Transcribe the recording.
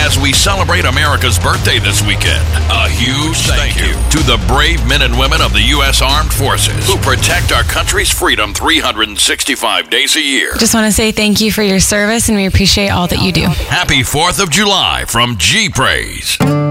as we celebrate America's birthday this weekend. A huge thank you to the brave men and women of the U.S. Armed Forces who protect our country's freedom 365 days a year. Just want to say thank you for your service, and we appreciate all that you do. Happy 4th of July from G-Praise.